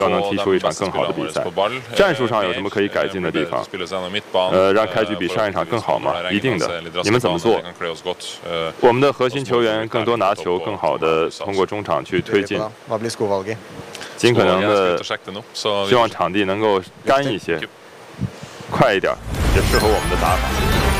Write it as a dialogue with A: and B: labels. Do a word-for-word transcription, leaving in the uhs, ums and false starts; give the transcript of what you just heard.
A: 要能踢出一场更好的比赛。战术上有什么可以改进的地方？呃，让开局比上一场更好吗？一定的。你们怎么做？我们的核心球员更多拿球，更好的通过中场去推进。尽可能的希望场地能够干一些，快一点，也适合我们的打法。